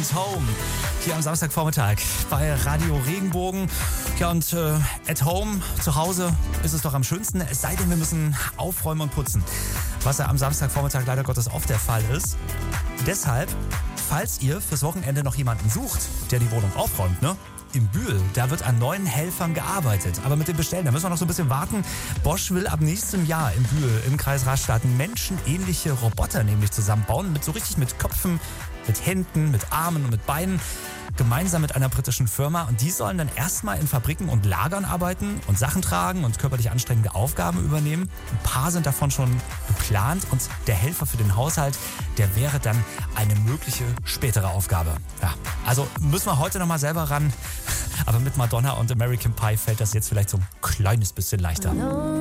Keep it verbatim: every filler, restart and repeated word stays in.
und Home. Hier am Samstagvormittag bei Radio Regenbogen. Ja, und äh, at home, zu Hause, ist es doch am schönsten. Es sei denn, wir müssen aufräumen und putzen. Was ja am Samstagvormittag leider Gottes oft der Fall ist. Deshalb, falls ihr fürs Wochenende noch jemanden sucht, der die Wohnung aufräumt, ne? In Bühl, da wird an neuen Helfern gearbeitet. Aber mit dem Bestellen, da müssen wir noch so ein bisschen warten. Bosch will ab nächstem Jahr in Bühl im Kreis Rastatt menschenähnliche Roboter nämlich zusammenbauen. Mit so richtig mit Köpfen, mit Händen, mit Armen und mit Beinen. Gemeinsam mit einer britischen Firma. Und die sollen dann erstmal in Fabriken und Lagern arbeiten und Sachen tragen und körperlich anstrengende Aufgaben übernehmen. Ein paar sind davon schon geplant. Und der Helfer für den Haushalt, der wäre dann eine mögliche spätere Aufgabe. Ja, also müssen wir heute nochmal selber ran. Aber mit Madonna und American Pie fällt das jetzt vielleicht so ein kleines bisschen leichter.